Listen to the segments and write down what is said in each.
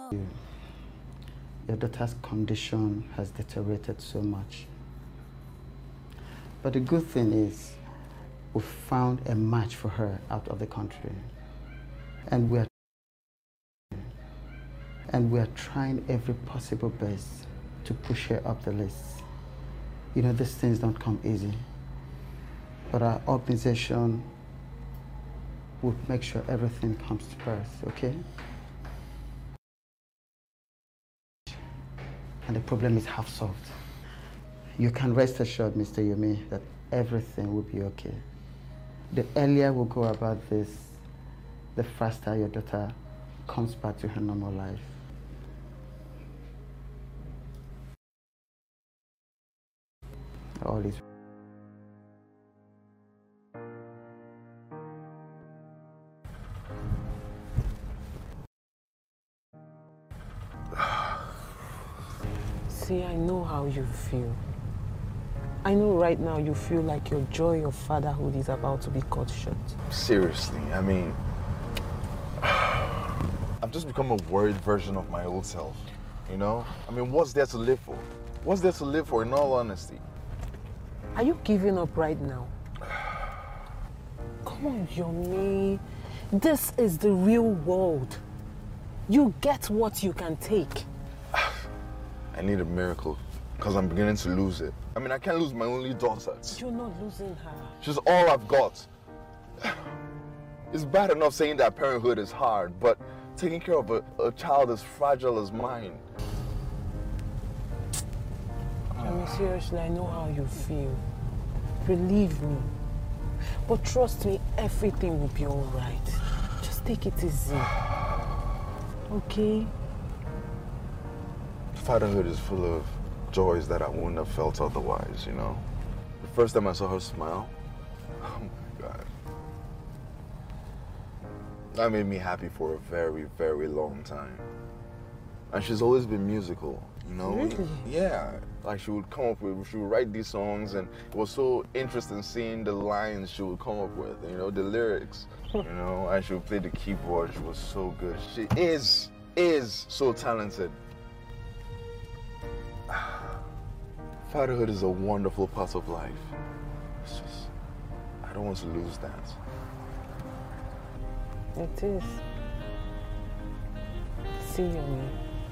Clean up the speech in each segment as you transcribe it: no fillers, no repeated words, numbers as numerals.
Your daughter's condition has deteriorated so much. But the good thing is, we found a match for her out of the country. And we are trying every possible best to push her up the list. You know, these things don't come easy. But our organization will make sure everything comes to pass, okay? And the problem is half solved. You can rest assured, Mr. Yomi, that everything will be okay. The earlier we go about this, the faster your daughter comes back to her normal life. All is See, I know how you feel. I know right now you feel like your joy of fatherhood is about to be cut short. Seriously, I mean, I've just become a worried version of my old self, you know? I mean, what's there to live for? What's there to live for, in all honesty? Are you giving up right now? Come on, Yomi. This is the real world. You get what you can take. I need a miracle, because I'm beginning to lose it. I mean, I can't lose my only daughter. You're not losing her. She's all I've got. It's bad enough saying that parenthood is hard, but taking care of a child as fragile as mine. I mean, seriously, I know how you feel. Believe me. But trust me, everything will be all right. Just take it easy. Okay? Fatherhood is full of joys that I wouldn't have felt otherwise, you know? The first time I saw her smile, oh my God. That made me happy for a very, very long time. And she's always been musical, you know? Really? Yeah. Like she would write these songs, and it was so interesting seeing the lines she would come up with, you know, the lyrics, you know? And she would play the keyboard. She was so good. She is so talented. Fatherhood is a wonderful part of life. It's just, I don't want to lose that. It is. See, Yomi.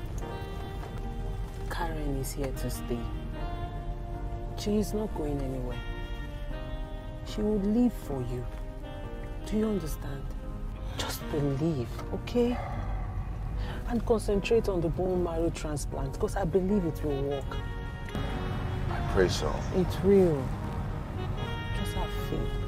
Karen is here to stay. She is not going anywhere. She will live for you. Do you understand? Just believe, okay? And concentrate on the bone marrow transplant, because I believe it will work. I pray so. It will. Just have faith.